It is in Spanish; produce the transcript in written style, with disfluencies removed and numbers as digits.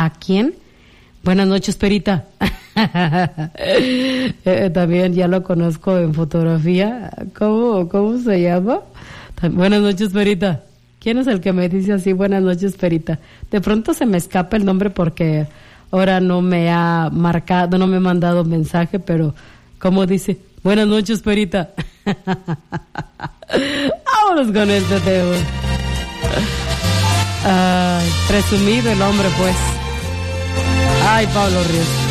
¿A quién? Buenas noches, Perita. También ya lo conozco en fotografía. ¿Cómo se llama? Buenas noches, Perita. ¿Quién es el que me dice así, buenas noches, Perita? De pronto se me escapa el nombre porque ahora no me ha marcado, no me ha mandado mensaje, pero ¿cómo dice? Buenas noches, Perita. Vámonos con este tema. Presumido el hombre, pues. Ay, Pablo Ríos.